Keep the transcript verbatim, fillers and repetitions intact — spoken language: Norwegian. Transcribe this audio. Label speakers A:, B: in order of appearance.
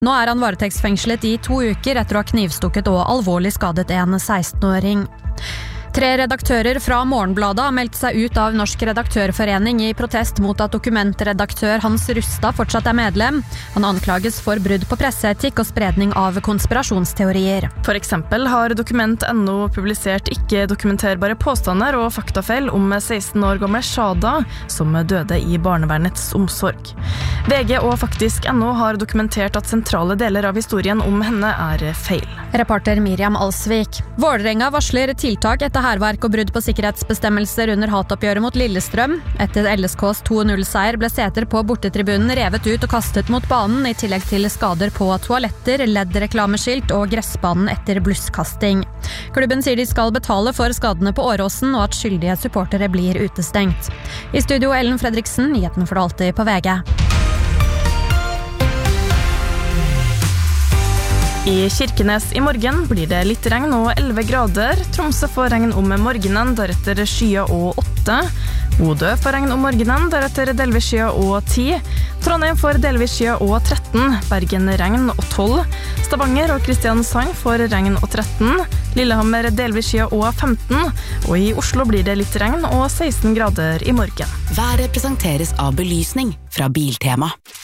A: Nå er han varetektsfengslet i to uker etter å ha knivstukket og alvorlig skadet en seksten-åring. Tre redaktører fra Morgenbladet har meldt seg ut av Norsk Redaktørforening i protest mot at dokumentredaktør Hans Rustad fortsatt er medlem. Han anklages for brudd på presseetikk og spredning av konspirasjonsteorier.
B: For eksempel har Dokument punktum no publisert ikke-dokumenterbare påstander og faktafeil om seksten år gamle Shada, som døde i barnevernets omsorg. V G og Faktisk punktum no har dokumentert at sentrale deler av historien om henne er feil.
A: Reporter Miriam Alsvik. Vålerenga varsler tiltak etter hærverk og brudd på sikkerhetsbestemmelser under hatoppgjøret mot Lillestrøm. Etter L S K's to null-seier ble seter på bortetribunen revet ut og kastet mot banen, i tillegg til skader på toaletter, leddreklameskilt og gressbanen etter blusskasting. Klubben sier de skal betale for skadene på Åråsen, og at skyldige supportere blir utestengt. I studio Ellen Fredriksen, nyheten for det alltid på V G.
B: I Kirkenes i morgen blir det litt regn og elleve grader. Tromsø får regn om morgenen, deretter skyer og åtte. Bodø får regn om morgenen, deretter delvis skyer og ti. Trondheim får delvis skyer og tretten. Bergen regn og tolv. Stavanger og Kristiansand får regn og tretten. Lillehammer delvis skyer og femten. Og i Oslo blir det litt regn og seksten grader i morgen.
C: Været presenteres av belysning fra Biltema.